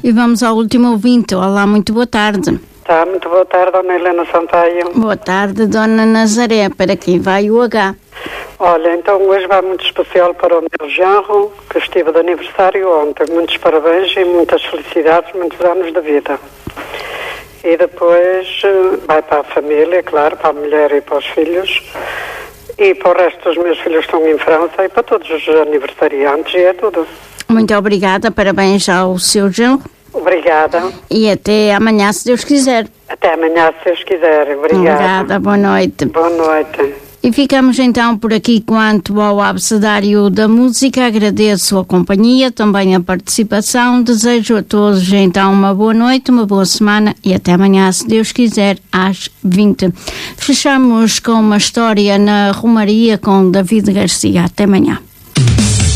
E vamos ao último ouvinte. Olá, muito boa tarde. Tá, muito boa tarde, Dona Helena Sampaio. Boa tarde, Dona Nazaré. Para quem vai o H? Olha, então hoje vai muito especial para o meu genro, que estive de aniversário ontem. Muitos parabéns e muitas felicidades, muitos anos de vida. E depois vai para a família, claro, para a mulher e para os filhos. E para o resto dos meus filhos que estão em França e para todos os aniversariantes, e é tudo. Muito obrigada, parabéns ao seu genro. Obrigada. E até amanhã, se Deus quiser. Até amanhã, se Deus quiser. Obrigada, boa noite. Boa noite. E ficamos então por aqui quanto ao abecedário da música. Agradeço a companhia, também a participação. Desejo a todos então uma boa noite, uma boa semana e até amanhã, se Deus quiser, às 20. Fechamos com uma história na Romaria com David Garcia. Até amanhã.